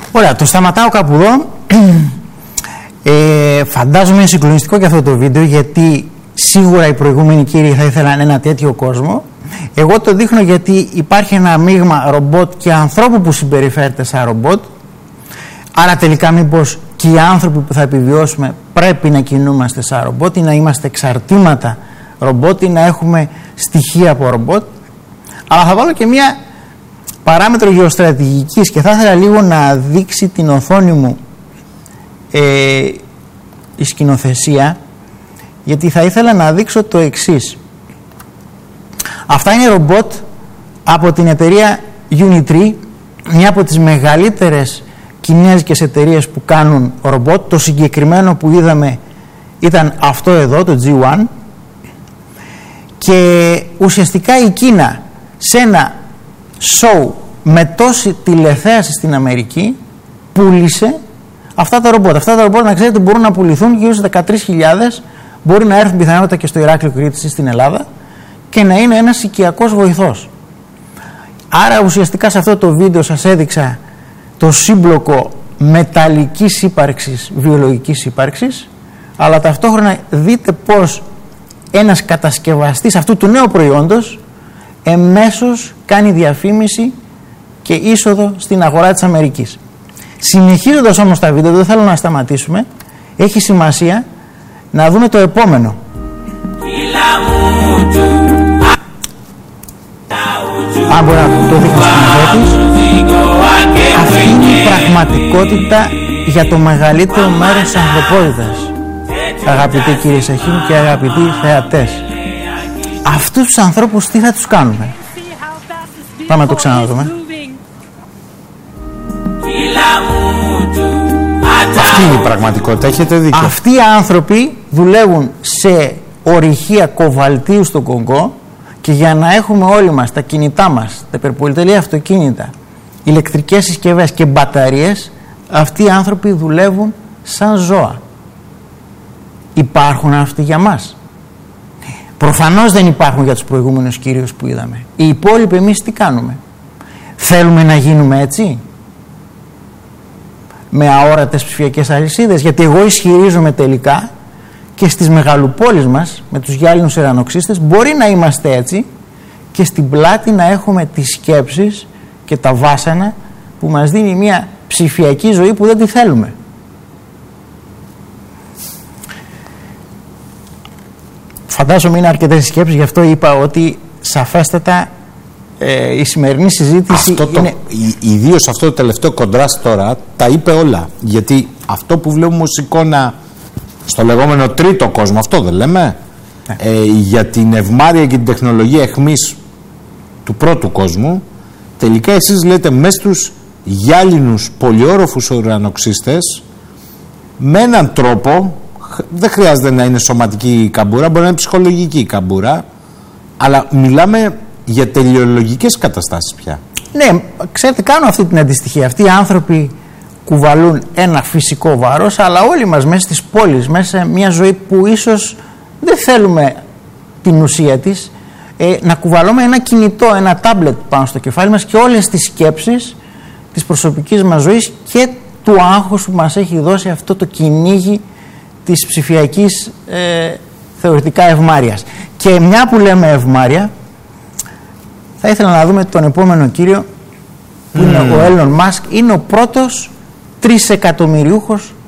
Ωραία, το σταματάω κάπου εδώ. Φαντάζομαι είναι συγκλονιστικό και αυτό το βίντεο, γιατί σίγουρα οι προηγούμενοι κύριοι θα ήθελαν ένα τέτοιο κόσμο. Εγώ το δείχνω γιατί υπάρχει ένα μείγμα ρομπότ και ανθρώπου που συμπεριφέρεται σαν ρομπότ. Άρα τελικά μήπως και οι άνθρωποι που θα επιβιώσουμε πρέπει να κινούμαστε σαν ρομπότ ή να είμαστε εξαρτήματα ρομπότ ή να έχουμε στοιχεία από ρομπότ. Αλλά θα βάλω και μια παράμετρο γεωστρατηγικής και θα ήθελα λίγο να δείξει την οθόνη μου η σκηνοθεσία, γιατί θα ήθελα να δείξω το εξής. Αυτά είναι ρομπότ από την εταιρεία Unitree, μια από τις μεγαλύτερες κινέζικες εταιρείες που κάνουν ρομπότ. Το συγκεκριμένο που είδαμε ήταν αυτό εδώ, το G1, και ουσιαστικά η Κίνα σε ένα show με τόση τηλεθέαση στην Αμερική πούλησε αυτά τα ρομπότ. Αυτά τα ρομπότ, να ξέρετε, μπορούν να πουληθούν γύρω στις 13.000, μπορεί να έρθουν πιθανότατα και στο Ηράκλειο Κρήτης ή στην Ελλάδα και να είναι ένας οικιακός βοηθός. Άρα ουσιαστικά σε αυτό το βίντεο σας έδειξα το σύμπλοκο μεταλλικής ύπαρξης, βιολογικής ύπαρξης, αλλά ταυτόχρονα δείτε πως ένας κατασκευαστής αυτού του νέου προϊόντος εμέσως κάνει διαφήμιση και είσοδο στην αγορά της Αμερικής. Συνεχίζοντας όμως τα βίντεο, δεν θέλω να σταματήσουμε, έχει σημασία να δούμε το επόμενο. Αν μπορεί να το δείχνει σκηνοθέτης, αυτή είναι η πραγματικότητα για το μεγαλύτερο μέρος της ανθρωπότητας. Αγαπητοί κύριοι Σαχίμ και αγαπητοί θεατές, αυτούς τους ανθρώπους τι θα τους κάνουμε? Πάμε να το ξαναδούμε. Αυτή είναι η πραγματικότητα, έχετε δίκιο. Αυτοί οι άνθρωποι δουλεύουν σε ορυχεία κοβαλτίου στο Κονγκό και για να έχουμε όλοι μας τα κινητά μας, τα υπερπολιτελή αυτοκίνητα, ηλεκτρικές συσκευές και μπαταρίες, αυτοί οι άνθρωποι δουλεύουν σαν ζώα. Υπάρχουν αυτοί για μας? Προφανώς δεν υπάρχουν για τους προηγούμενους κύριους που είδαμε. Οι υπόλοιποι εμείς τι κάνουμε? Θέλουμε να γίνουμε έτσι? Με αόρατες ψηφιακές αλυσίδες? Γιατί εγώ ισχυρίζομαι τελικά και στις μεγαλοπόλεις μας με τους γυάλινους ουρανοξύστες μπορεί να είμαστε έτσι και στην πλάτη να έχουμε τις σκέψεις και τα βάσανα που μας δίνει μια ψηφιακή ζωή που δεν τη θέλουμε. Φαντάζομαι είναι αρκετές σκέψεις, γι' αυτό είπα ότι σαφέστατα η σημερινή συζήτηση είναι... Ιδίως αυτό το τελευταίο κοντράστ τώρα τα είπε όλα, γιατί αυτό που βλέπουμε ως εικόνα στο λεγόμενο τρίτο κόσμο, αυτό δεν λέμε, για την ευμάρεια και την τεχνολογία εχμής του πρώτου κόσμου, τελικά εσείς λέτε μες στους γυάλινους πολυόροφους ουρανοξύστες με έναν τρόπο, δεν χρειάζεται να είναι σωματική καμπούρα, μπορεί να είναι ψυχολογική καμπούρα, αλλά μιλάμε για τελειολογικές καταστάσεις πια. Ναι, ξέρετε, κάνω αυτή την αντιστοιχία. Αυτοί οι άνθρωποι κουβαλούν ένα φυσικό βάρος, αλλά όλοι μας μέσα στις πόλεις, μέσα σε μια ζωή που ίσως δεν θέλουμε την ουσία της, να κουβαλούμε ένα κινητό, ένα τάμπλετ πάνω στο κεφάλι μας και όλες τις σκέψεις της προσωπικής μας ζωής και του άγχους που μας έχει δώσει αυτό το κυνήγι της ψηφιακής θεωρητικά ευμάρειας. Και μια που λέμε ευμάρεια, θα ήθελα να δούμε τον επόμενο κύριο που είναι ο Έλλον Μάσκ. Είναι ο πρώτος 3 εκατομμυριούχος